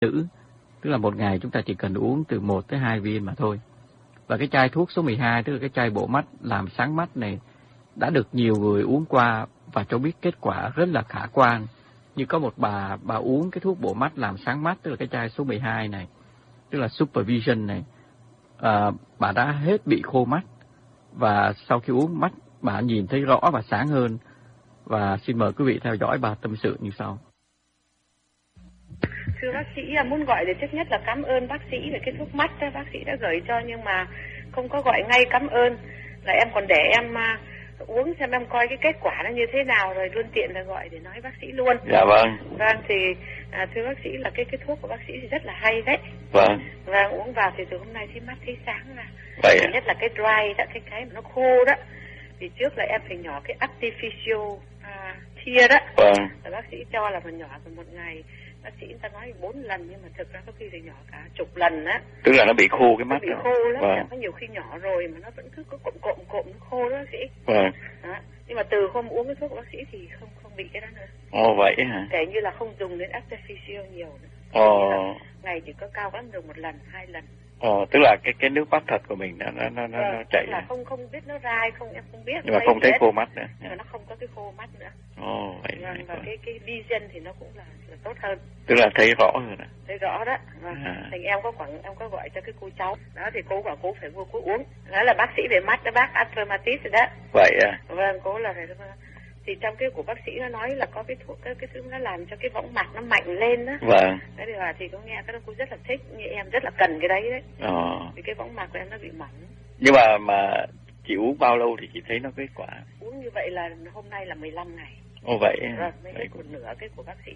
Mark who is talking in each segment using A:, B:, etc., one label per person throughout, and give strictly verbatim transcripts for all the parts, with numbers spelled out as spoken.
A: nữ, tức là một ngày chúng ta chỉ cần uống từ một tới hai viên mà thôi. Và cái chai thuốc số mười hai, tức là cái chai bộ mắt làm sáng mắt này, đã được nhiều người uống qua và cho biết kết quả rất là khả quan. Như có một bà, bà uống cái thuốc bộ mắt làm sáng mắt, tức là cái chai số mười hai này, tức là Supervision này, à, bà đã hết bị khô mắt. Và sau khi uống mắt, bà nhìn thấy rõ và sáng hơn. Và xin mời quý vị theo dõi bà tâm sự như sau.
B: Thưa bác sĩ, muốn gọi để trước nhất là cảm ơn bác sĩ về cái thuốc mắt đó, bác sĩ đã gửi cho, nhưng mà không có gọi ngay cảm ơn, là em còn để em uh, uống xem em coi cái kết quả nó như thế nào, rồi luôn tiện là gọi để nói bác sĩ luôn.
C: Dạ vâng.
B: Vâng, thì à, thưa bác sĩ là cái cái thuốc của bác sĩ thì rất là hay đấy.
C: Vâng.
B: Vâng, uống vào thì từ hôm nay thấy mắt thấy sáng ra.
C: Vậy
B: à? Nhất là cái dry đó, cái cái mà nó khô đó. Thì trước là em phải nhỏ cái artificial à, tear đó.
C: Vâng.
B: Là bác sĩ cho là mình nhỏ từ một ngày. Bác sĩ người ta nói bốn lần, nhưng mà thực ra có khi thì nhỏ cả chục lần á.
C: Tức là nó bị khô cái mắt.
B: Nó bị khô lắm.
C: Vâng.
B: Có nhiều khi nhỏ rồi mà nó vẫn cứ có cộm cộm cộm nó khô đó bác sĩ.
C: Vâng.
B: Đó. Nhưng mà từ hôm uống cái thuốc của bác sĩ thì không không bị cái đó nữa.
C: Ồ vậy hả?
B: Kể như là không dùng đến artificial nhiều nữa.
C: Ồ.
B: Ngày chỉ có cao lắm được một lần, hai lần.
C: Ồ, tức là cái cái nước mắt thật của mình nó nó nó,
B: vâng,
C: nó chảy
B: là không không biết nó dai không, em không biết.
C: Nhưng mà không thấy khô mắt nữa.
B: Nhưng mà nó không có cái khô mắt nữa.
C: Ồ vậy.
B: Vâng,
C: vậy
B: và
C: vậy.
B: cái cái vision thì nó cũng là, là tốt hơn.
C: Tức là thấy rõ hơn à?
B: Thấy rõ đó. Vâng.
C: À.
B: Thì em có khoảng em có gọi cho cái cô cháu đó, thì cô bảo cô phải mua cô uống. Đó là bác sĩ về mắt đó, bác Atromatis rồi đó.
C: Vậy à?
B: Vâng, cô là phải. Thì trong cái của bác sĩ nó nói là có cái thuốc cái, cái thứ nó làm cho cái võng mạc nó mạnh lên đó.
C: Vâng.
B: Thế thì là thì có nghe cái đó cô rất là thích, như em rất là cần cái đấy đấy.
C: Ờ.
B: Vì cái võng mạc của em nó bị mỏng.
C: Nhưng mà mà chị uống bao lâu thì chị thấy nó kết quả?
B: Uống như vậy là hôm nay là mười lăm ngày.
C: Ồ vậy.
B: Vâng, mấy cái một nửa cái của bác sĩ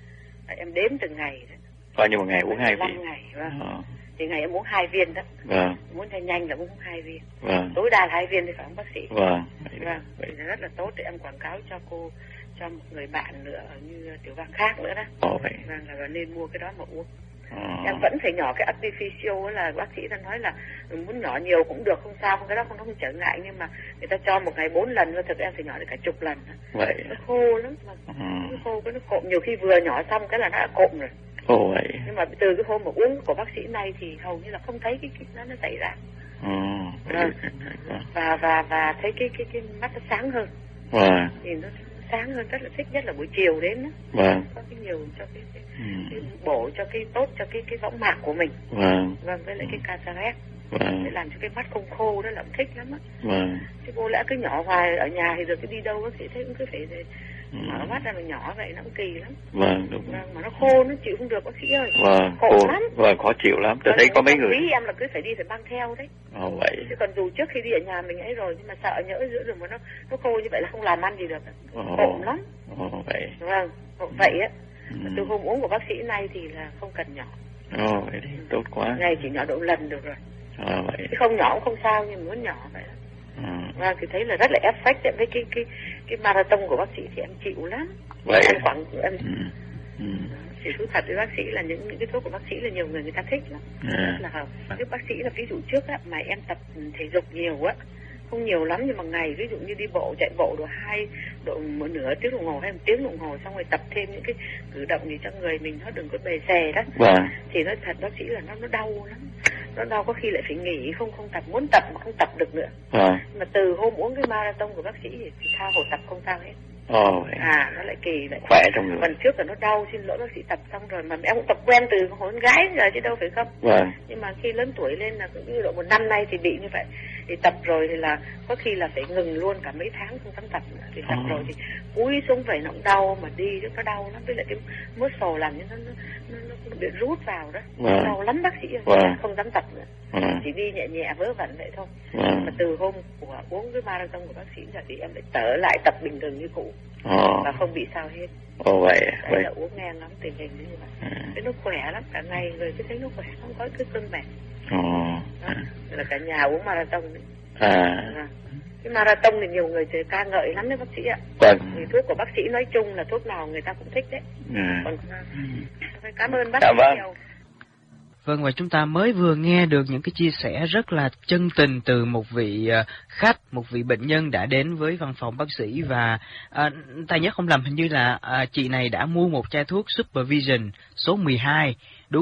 B: em đếm từng ngày đó.
C: Coi như một ngày uống hai viên.
B: mười lăm ngày, vâng.
C: Ờ.
B: Thì ngày em uống hai viên đó.
C: Vâng.
B: Muốn thay nhanh là uống hai viên.
C: Vâng.
B: Tối đa là hai viên thì phải không bác sĩ?
C: Vâng.
B: Vâng. Vậy là rất là tốt để em quảng cáo cho cô, cho một người bạn nữa như Tiểu Vang khác nữa đó.
C: Ồ vậy.
B: Vâng, là nên mua cái đó mà uống.
C: Ờ.
B: Em vẫn phải nhỏ cái artificial là bác sĩ ta nói là muốn nhỏ nhiều cũng được, không sao, không cái đó không nó không trở ngại, nhưng mà người ta cho một ngày bốn lần thôi, thực em phải nhỏ được cả chục lần.
C: Vậy.
B: Nó khô lắm mà.
C: Ừ.
B: Nó khô cái nó cộm, nhiều khi vừa nhỏ xong cái là nó đã cộm rồi.
C: Ồ vậy.
B: Nhưng mà từ cái hôm mà uống của bác sĩ này thì hầu như là không thấy cái cái nó nó xảy ra.
C: Ừ.
B: Vâng. Và và và thấy cái cái cái mắt nó sáng hơn.
C: Vâng.
B: Thì nó sáng hơn, rất là thích, nhất là buổi chiều đến đó.
C: Vâng.
B: Có cái nhiều cho cái, cái,
C: ừ.
B: cái bổ cho cái tốt cho cái cái võng mạc của mình.
C: Vâng.
B: Vâng, với lại cái cataract.
C: Vâng.
B: Để làm cho cái mắt không khô, đó là thích lắm á.
C: Vâng.
B: Chứ cô lẽ cứ nhỏ hoài ở nhà thì được, cái đi đâu bác sĩ thấy cũng cứ phải
C: ừ.
B: mở mắt ra mà nhỏ vậy nó cũng kỳ lắm.
C: Vâng, đúng.
B: Vâng, mà nó khô nó chịu không được bác sĩ ơi.
C: Vâng,
B: khổ
C: khô
B: lắm.
C: Vâng, khó chịu lắm. Tôi thấy có mấy người.
B: Ý em là cứ phải đi phải mang theo đấy.
C: Ồ vậy.
B: Chứ còn dù trước khi đi ở nhà mình ấy rồi, nhưng mà sợ nhỡ giữa đường mà nó nó khô như vậy là không làm ăn gì được. Khổ lắm.
C: Ồ vậy.
B: Vâng, vậy á.
C: ừ.
B: Từ hôm uống của bác sĩ này thì là không cần nhỏ.
C: Ồ vậy thì tốt quá.
B: Ngày chỉ nhỏ độ lần được rồi.
C: À, vậy.
B: Chứ không nhỏ cũng không sao, nhưng muốn nhỏ vậy.
C: Ừ.
B: Vâng, thì thấy là rất là effect với cái cái cái marathon của bác sĩ thì em chịu lắm.
C: Vậy.
B: Em quảng em
C: ừ. Ừ.
B: thì thú thật với bác sĩ là những những cái thuốc của bác sĩ là nhiều người người ta thích lắm.
C: À.
B: Rất là hợp. Cái bác sĩ là ví dụ trước á mà em tập thể dục nhiều á, không nhiều lắm nhưng mà ngày ví dụ như đi bộ chạy bộ độ hai độ một nửa tiếng đồng hồ hay một tiếng đồng hồ, xong rồi tập thêm những cái cử động gì cho người mình nó đừng có bề xè đó.
C: Vâng.
B: Thì nó thật bác sĩ là nó nó đau lắm. Nó đau có khi lại phải nghỉ, không không tập, muốn tập mà không tập được nữa.
C: Vâng.
B: Mà từ hôm uống cái marathon của bác sĩ thì tha hồ tập không sao hết.
C: Ồ vậy.
B: À, nó lại kỳ lại.
C: Khỏe trong người.
B: Phần trước là nó đau, xin lỗi bác sĩ, tập xong rồi mà em cũng tập quen từ hồi con gái rồi chứ đâu phải không.
C: Vâng.
B: Nhưng mà khi lớn tuổi lên là cũng như độ một năm nay thì bị như vậy. Thì tập rồi thì là có khi là phải ngừng luôn cả mấy tháng không dám tập nữa. Thì tập
C: oh.
B: rồi thì cúi xuống vậy nó cũng đau, mà đi nó đau lắm, với lại cái muscle làm như nó nó, nó, nó, nó bị rút vào đó.
C: Vâng.
B: Nó đau lắm bác sĩ ơi.
C: Vâng.
B: Không dám tập nữa.
C: Vâng.
B: Chỉ đi nhẹ nhẹ vớ vẩn vậy thôi.
C: Vâng.
B: Mà từ hôm của uống cái marathon của bác sĩ giờ thì em lại trở lại tập bình thường như cũ.
C: Ồ.
B: Và không bị sao hết.
C: Ồ vậy.
B: Đấy
C: Vậy
B: là uống ngang lắm, tình hình như vậy.
C: À.
B: Cái nó khỏe lắm, cả ngày người cứ thấy nó khỏe, không có cái cơn mệt.
C: Ồ.
B: À. Là cả nhà uống marathon đấy.
C: À.
B: À. Cái marathon thì nhiều người chơi ca ngợi lắm đấy bác sĩ ạ.
C: Vâng.
B: Vì thuốc của bác sĩ nói chung là thuốc nào người ta cũng thích đấy.
C: À.
B: Còn phải cảm ơn bác
C: dạ,
B: sĩ
C: vâng.
B: nhiều.
A: Vâng, và chúng ta mới vừa nghe được những cái chia sẻ rất là chân tình từ một vị khách, một vị bệnh nhân đã đến với văn phòng bác sĩ, và à, ta nhớ không lầm hình như là à, chị này đã mua một chai thuốc Supervision số mười hai